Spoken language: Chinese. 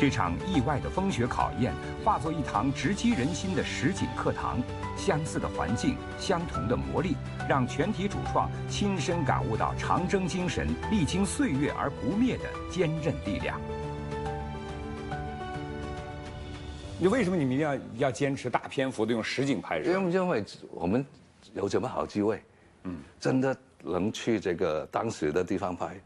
这场意外的风雪考验，化作一堂直击人心的实景课堂。相似的环境，相同的磨砺，让全体主创亲身感悟到长征精神历经岁月而不灭的坚韧力量。你为什么你们要坚持大篇幅的用实景拍摄？ 因为我们有这么好机会，真的能去这个当时的地方拍，